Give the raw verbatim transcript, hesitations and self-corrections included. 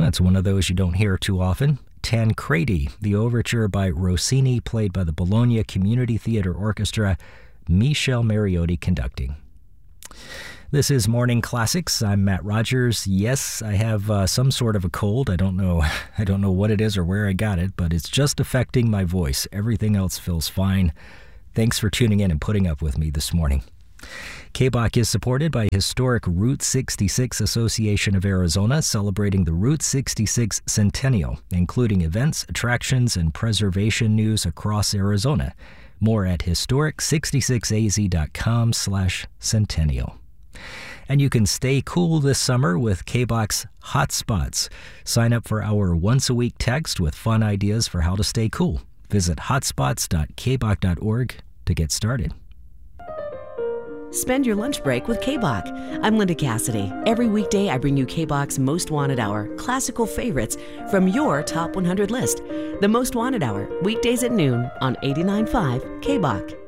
That's one of those you don't hear too often. Tancredi, the overture by Rossini, played by the Bologna Community Theatre Orchestra, Michel Mariotti conducting. This is Morning Classics. I'm Matt Rogers. Yes, I have uh, some sort of a cold. I don't know I don't know what it is or where I got it, but it's just affecting my voice. Everything else feels fine. Thanks for tuning in and putting up with me this morning. K B O C is supported by historic Route sixty-six Association of Arizona, celebrating the Route sixty-six Centennial, including events, attractions, and preservation news across Arizona. More at historic sixty-six a z dot com slash centennial. And you can stay cool this summer with K B O C's Hotspots. Sign up for our once-a-week text with fun ideas for how to stay cool. Visit hotspots dot k b o c dot org to get started. Spend your lunch break with K B O C. I'm Linda Cassidy. Every weekday, I bring you K B O C's Most Wanted Hour, classical favorites from your top one hundred list. The Most Wanted Hour, weekdays at noon on eighty-nine point five K B O C.